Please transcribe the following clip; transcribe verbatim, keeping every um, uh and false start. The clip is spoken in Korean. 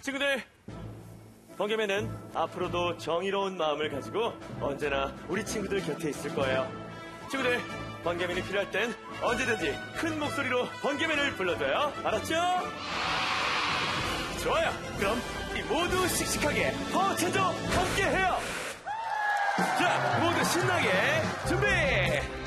친구들, 번개맨은 앞으로도 정의로운 마음을 가지고 언제나 우리 친구들 곁에 있을 거예요. 친구들, 번개맨이 필요할 땐 언제든지 큰 목소리로 번개맨을 불러줘요. 알았죠? 좋아요. 그럼 우리 모두 씩씩하게 파워체조 함께 해요. 자, 모두 신나게 준비!